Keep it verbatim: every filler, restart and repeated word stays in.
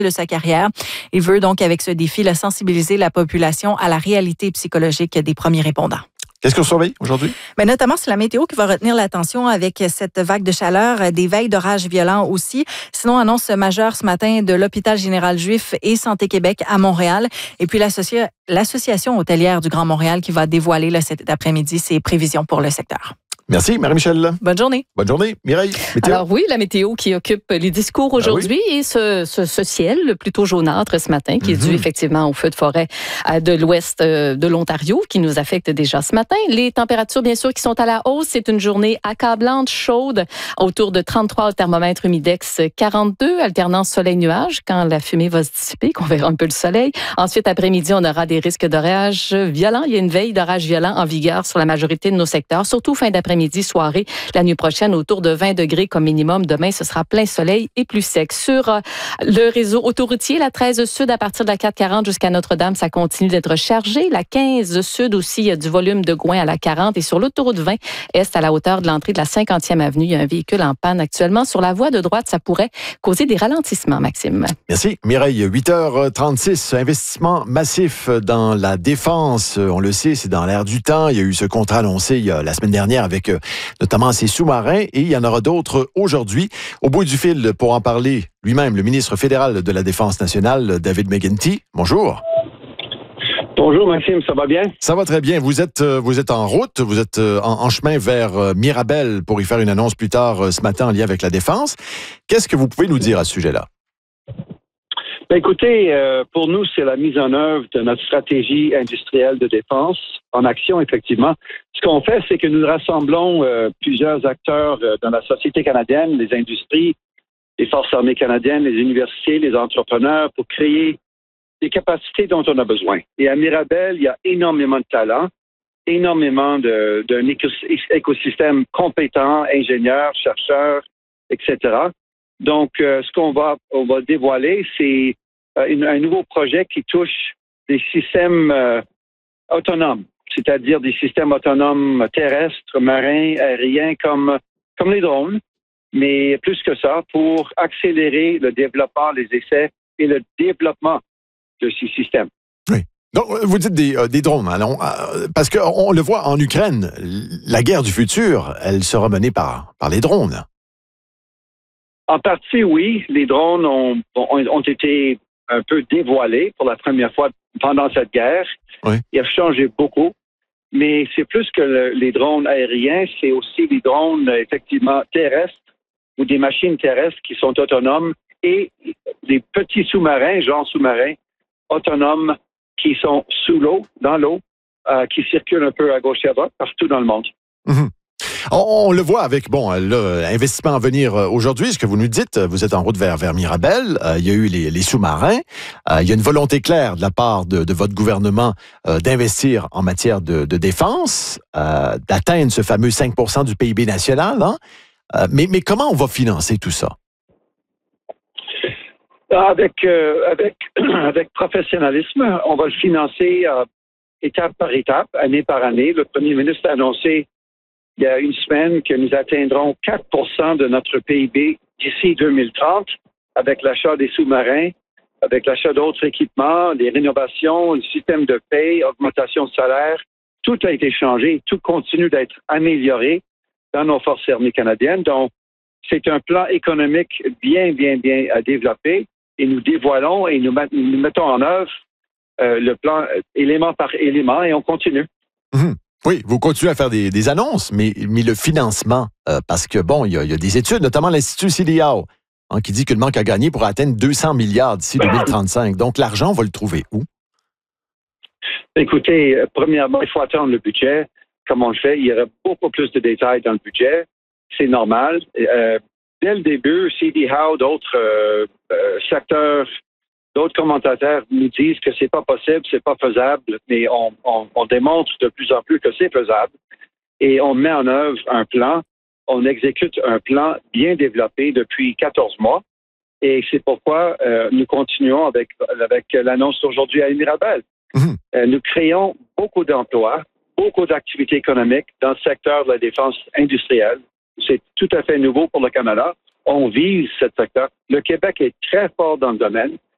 de sa carrière. Il veut donc, avec ce défi, là, sensibiliser la population à la réalité psychologique des premiers répondants. Qu'est-ce qu'on surveille aujourd'hui? Bien, notamment, c'est la météo qui va retenir l'attention avec cette vague de chaleur, des veilles d'orages violents aussi. Sinon, annonce majeure ce matin de l'Hôpital général juif et Santé Québec à Montréal. Et puis, l'associ... l'Association hôtelière du Grand Montréal qui va dévoiler là, cet après-midi ses prévisions pour le secteur. Merci, Marie-Michel. Bonne journée. Bonne journée. Mireille, météo. Alors oui, la météo qui occupe les discours aujourd'hui ah oui. et ce, ce, ce ciel plutôt jaunâtre ce matin qui mm-hmm. est dû effectivement au feu de forêt de l'ouest de l'Ontario qui nous affecte déjà ce matin. Les températures, bien sûr, qui sont à la hausse. C'est une journée accablante, chaude, autour de trente-trois au thermomètre humidex quarante-deux, alternance soleil-nuage quand la fumée va se dissiper, qu'on verra un peu le soleil. Ensuite, après-midi, on aura des risques d'orage violents. Il y a une veille d'orage violent en vigueur sur la majorité de nos secteurs, surtout fin d'après-midi. Midi, soirée, la nuit prochaine, autour de vingt degrés comme minimum. Demain, ce sera plein soleil et plus sec. Sur euh, le réseau autoroutier, la treize Sud, à partir de la quatre quarante jusqu'à Notre-Dame, ça continue d'être chargé. La quinze Sud aussi, il y a du volume de Gouin à la quarante. Et sur l'autoroute vingt Est, à la hauteur de l'entrée de la cinquantième avenue, il y a un véhicule en panne actuellement. Sur la voie de droite, ça pourrait causer des ralentissements, Maxime. Merci. Mireille, huit heures trente-six, investissement massif dans la défense. On le sait, c'est dans l'air du temps. Il y a eu ce contrat annoncé il y a, la semaine dernière avec notamment ces sous-marins, et il y en aura d'autres aujourd'hui. Au bout du fil, pour en parler lui-même, le ministre fédéral de la Défense nationale, David McGuinty. Bonjour. Bonjour Maxime, ça va bien? Ça va très bien. Vous êtes, vous êtes en route, vous êtes en, en chemin vers Mirabel pour y faire une annonce plus tard ce matin en lien avec la Défense. Qu'est-ce que vous pouvez nous dire à ce sujet-là? Ben écoutez, euh, pour nous, c'est la mise en œuvre de notre stratégie industrielle de défense en action, effectivement. Ce qu'on fait, c'est que nous rassemblons euh, plusieurs acteurs euh, dans la société canadienne, les industries, les forces armées canadiennes, les universités, les entrepreneurs, pour créer des capacités dont on a besoin. Et à Mirabel, il y a énormément de talent, énormément de, d'un écosystème compétent, ingénieurs, chercheurs, et cetera. Donc, euh, ce qu'on va, on va dévoiler, c'est euh, une, un nouveau projet qui touche des systèmes euh, autonomes, c'est-à-dire des systèmes autonomes terrestres, marins, aériens, comme, comme les drones, mais plus que ça, pour accélérer le développement, les essais et le développement de ces systèmes. Oui. Donc, vous dites des, euh, des drones, alors, euh, parce qu'on le voit en Ukraine, la guerre du futur, elle sera menée par, par les drones. En partie, oui. Les drones ont, ont, ont été un peu dévoilés pour la première fois pendant cette guerre. Oui. Ils ont changé beaucoup. Mais c'est plus que le, les drones aériens, c'est aussi les drones, effectivement, terrestres ou des machines terrestres qui sont autonomes et des petits sous-marins, genre sous-marins, autonomes qui sont sous l'eau, dans l'eau, euh, qui circulent un peu à gauche et à droite, partout dans le monde. Mm-hmm. On, on le voit avec, bon, l'investissement à venir aujourd'hui, ce que vous nous dites, vous êtes en route vers, vers Mirabel, euh, il y a eu les, les sous-marins, euh, il y a une volonté claire de la part de, de votre gouvernement euh, d'investir en matière de, de défense, euh, d'atteindre ce fameux cinq pour cent du P I B national, hein? euh, mais, mais comment on va financer tout ça? Avec, euh, avec, avec professionnalisme, on va le financer euh, étape par étape, année par année. Le premier ministre a annoncé il y a une semaine que nous atteindrons quatre pour cent de notre P I B d'ici deux mille trente avec l'achat des sous-marins, avec l'achat d'autres équipements, des rénovations, le système de paie, augmentation de salaire. Tout a été changé, tout continue d'être amélioré dans nos forces armées canadiennes. Donc, c'est un plan économique bien, bien, bien à développer et nous dévoilons et nous, nous mettons en œuvre euh, le plan euh, élément par élément et on continue. Mmh. Oui, vous continuez à faire des, des annonces, mais, mais le financement, euh, parce que, bon, il y, y a des études, notamment l'Institut C D A O, hein, qui dit que le manque à gagner pourrait atteindre deux cents milliards d'ici deux mille trente-cinq. Donc, l'argent, on va le trouver où? Écoutez, premièrement, il faut attendre le budget. Comme on le fait, il y aura beaucoup plus de détails dans le budget. C'est normal. Euh, dès le début, C D A O, d'autres euh, euh, secteurs, d'autres commentateurs nous disent que c'est pas possible, c'est pas faisable, mais on, on, on démontre de plus en plus que c'est faisable et on met en œuvre un plan, on exécute un plan bien développé depuis quatorze mois et c'est pourquoi euh, nous continuons avec, avec l'annonce d'aujourd'hui à Mirabel. Mmh. Euh, nous créons beaucoup d'emplois, beaucoup d'activités économiques dans le secteur de la défense industrielle. C'est tout à fait nouveau pour le Canada. On vise ce secteur. Le Québec est très fort dans le domaine.